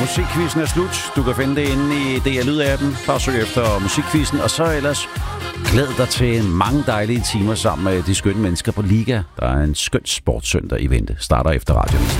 Musikquizzen er slut. Du kan finde det inde i DR Lyd-appen. Bare søg efter musikquizzen, og så ellers glæd dig til mange dejlige timer sammen med de skønne mennesker på Liga. Der er en skøn sportssøndag i vente. Starter efter radioavisen.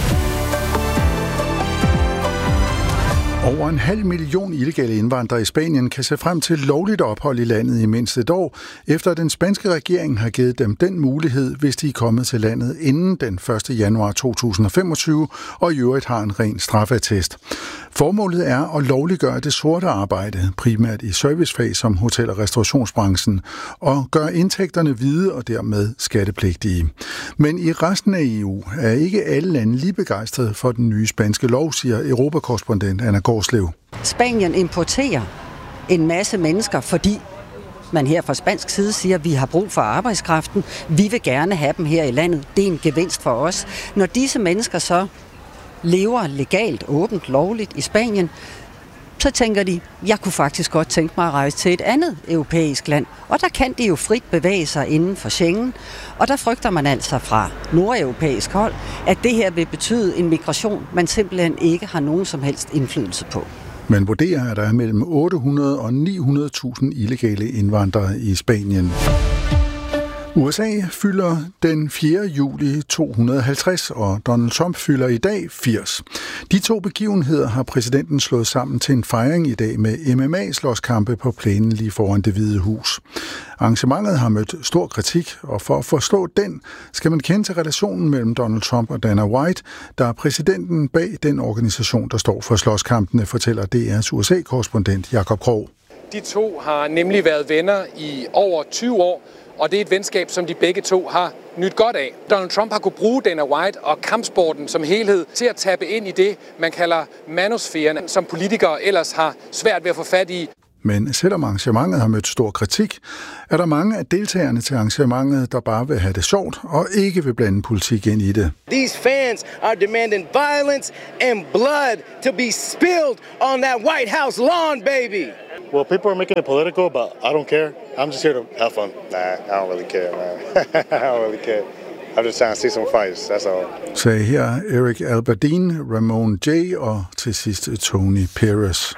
Over 500.000 illegale indvandrere i Spanien kan se frem til lovligt ophold i landet i mindst et år, efter at den spanske regering har givet dem den mulighed, hvis de er kommet til landet inden den 1. januar 2025 og i øvrigt har en ren straffeattest. Formålet er at lovliggøre det sorte arbejde, primært i servicefag som hotel- og restaurationsbranchen, og gøre indtægterne hvide og dermed skattepligtige. Men i resten af EU er ikke alle lande lige begejstrede for den nye spanske lov, siger europakorrespondent Anna Gårdslev. Spanien importerer en masse mennesker, fordi man her fra spansk side siger, at vi har brug for arbejdskraften. Vi vil gerne have dem her i landet. Det er en gevinst for os. Når disse mennesker så lever legalt, åbent, lovligt i Spanien, så tænker de, jeg kunne faktisk godt tænke mig at rejse til et andet europæisk land. Og der kan de jo frit bevæge sig inden for Schengen. Og der frygter man altså fra nordeuropæisk hold, at det her vil betyde en migration, man simpelthen ikke har nogen som helst indflydelse på. Man vurderer, at der er mellem 800 og 900.000 illegale indvandrere i Spanien. USA fylder den 4. juli 250, og Donald Trump fylder i dag 80. De to begivenheder har præsidenten slået sammen til en fejring i dag med MMA-slåskampe på plænen lige foran Det Hvide Hus. Arrangementet har mødt stor kritik, og for at forstå den, skal man kende til relationen mellem Donald Trump og Dana White, der er præsidenten bag den organisation, der står for slåskampene, fortæller DR's USA-korrespondent Jakob Krog. De to har nemlig været venner i over 20 år, og det er et venskab, som de begge to har nyt godt af. Donald Trump har kunnet bruge Dana White og kampsporten som helhed til at tappe ind i det, man kalder manosfæren, som politikere ellers har svært ved at få fat i. Men selvom arrangementet har mødt stor kritik, er der mange af deltagerne til arrangementet, der bare vil have det sjovt og ikke vil blande politik ind i det. These fans are demanding violence and blood to be spilled on that White House lawn, baby. Well, people are making it political, but I don't care. I'm just here to have fun. Nah, I don't really care, man. I don't really care. I'm just trying to see some fights, that's all. Sagde her Eric Alberdin, Ramon J. og til sidst Tony Perez.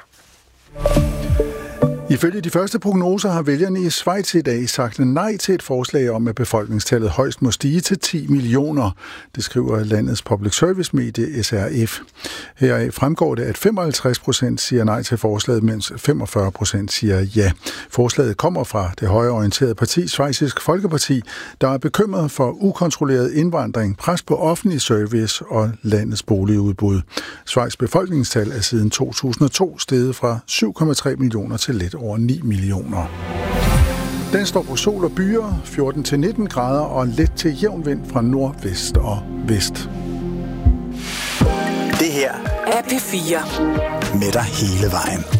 Ifølge de første prognoser har vælgerne i Schweiz i dag sagt nej til et forslag om, at befolkningstallet højst må stige til 10 millioner. Det skriver landets public service medie SRF. Heraf fremgår det, at 55% siger nej til forslaget, mens 45% siger ja. Forslaget kommer fra det højreorienterede parti Schweizisk Folkeparti, der er bekymret for ukontrolleret indvandring, pres på offentlig service og landets boligudbud. Schweiz befolkningstal er siden 2002 steget fra 7,3 millioner til lidt over 9 millioner. Den står på sol og byer, 14-19 grader og let til jævn vind fra nordvest og vest. Det her er P4 med dig hele vejen.